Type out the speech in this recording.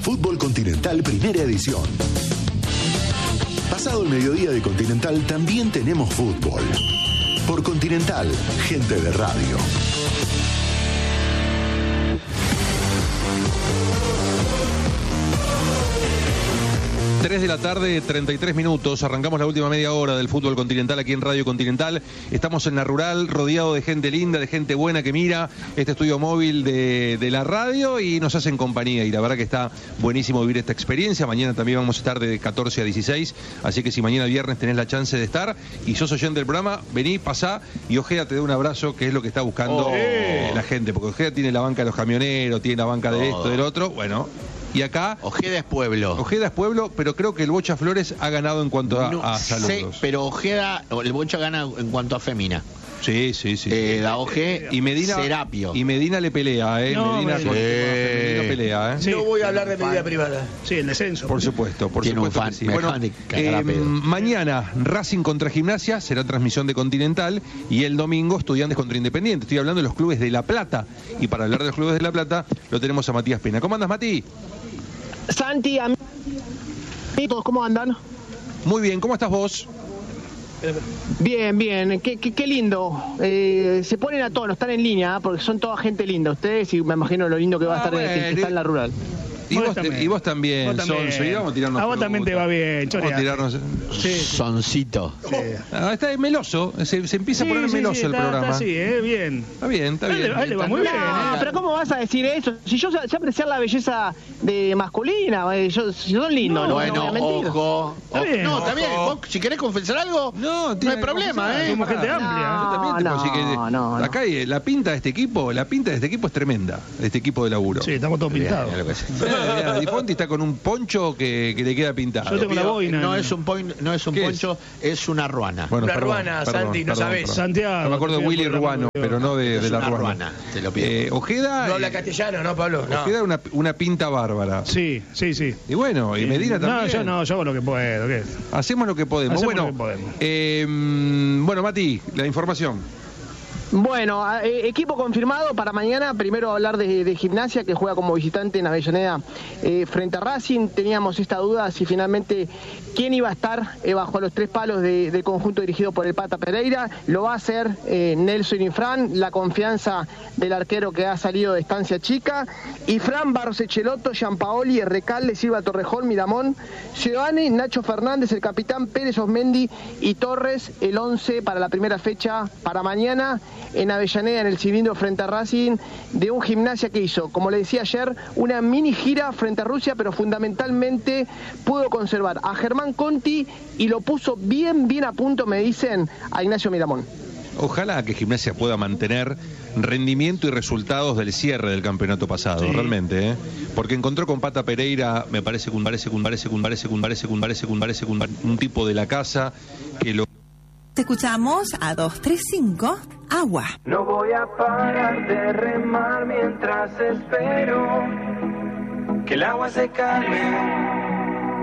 Fútbol Continental Primera Edición. Pasado el mediodía de Continental también tenemos fútbol. Por Continental, gente de radio. 3 de la tarde, 33 minutos. Arrancamos la última media hora del fútbol continental aquí en Radio Continental. Estamos en la rural, rodeado de gente linda, de gente buena que mira este estudio móvil de la radio y nos hacen compañía. Y la verdad que está buenísimo vivir esta experiencia. Mañana también vamos a estar de 14 a 16. Así que si mañana viernes tenés la chance de estar y sos oyente del programa, vení, pasá y Ojeda te dé un abrazo, que es lo que está buscando la gente. Porque Ojeda tiene la banca de los camioneros, tiene la banca de esto, del otro. Bueno. Y acá... Ojeda es pueblo. Ojeda es pueblo, pero creo que el Bocha Flores ha ganado en cuanto a saludos. Sí, pero Ojeda, el Bocha gana en cuanto a femina. Sí. La Ojeda y Medina, Serapio. Y Medina le pelea, No, Medina con femenino pelea, Sí. No voy a hablar de mi vida privada. Sí, el descenso. Por supuesto, Tiene un fan, que sí. bueno, mañana Racing contra Gimnasia, será transmisión de Continental, y el domingo Estudiantes contra Independiente. Estoy hablando de los clubes de La Plata, y para hablar de los clubes de La Plata lo tenemos a Matías Pena. ¿Cómo andas, Mati? Santi, amigos, ¿cómo andan? Muy bien, ¿cómo estás vos? Bien, qué lindo. Se ponen a tono, están en línea, porque son toda gente linda. Ustedes, y me imagino lo lindo que va a estar el que está en la rural. Y vos también, Sonso, y vamos a tirarnos. A vos también te va bien, vamos a tirarnos. Sí. Soncito. Sí. Está meloso, se empieza a poner meloso el programa. Está así, bien. Está bien. A él le va muy bien. No, pero ¿cómo vas a decir eso? Si yo sé apreciar la belleza de masculina, si son lindos, ¿no? Bueno, no voy a mentir. ojo. No, está bien. Vos, si querés confesar algo, no hay problema, Somos gente amplia. Yo también te puedo decir que acá la pinta de este equipo es tremenda, de este equipo de laburo. Sí, estamos todos pintados. Di Fonti está con un poncho que le queda pintado. Yo tengo la boina. No es un poncho, es una ruana. Bueno, una ruana, Santi, no sabés. Santiago. No me acuerdo de Willy Ruano, pero no de la ruana. Te lo pido. Ojeda. No habla castellano, ¿no, Pablo? No. Ojeda una pinta bárbara. Sí. Y bueno, y Medina también. No, yo hago lo que puedo. ¿Qué? Hacemos lo que podemos. Bueno, Mati, la información. Bueno, equipo confirmado para mañana. Primero hablar de Gimnasia, que juega como visitante en Avellaneda frente a Racing. Teníamos esta duda si finalmente quién iba a estar bajo los tres palos del conjunto dirigido por el Pata Pereira. Lo va a hacer Nelson y Fran, la confianza del arquero que ha salido de Estancia Chica. Y Fran, Barros Echelotto, Gianpaoli, Recalde, Silva Torrejón, Miramón, Giovanni, Nacho Fernández, el capitán, Pérez Osmendi y Torres, el 11 para la primera fecha para mañana en Avellaneda, en el cilindro frente a Racing, de un Gimnasia que hizo, como le decía ayer, una mini gira frente a Rusia, pero fundamentalmente pudo conservar a Germán Conti y lo puso bien a punto, me dicen, a Ignacio Miramón. Ojalá que Gimnasia pueda mantener rendimiento y resultados del cierre del campeonato pasado, realmente, porque encontró con Pata Pereira, me parece un tipo de la casa que lo... Te escuchamos a 235 Agua. No voy a parar de remar mientras espero que el agua se calme.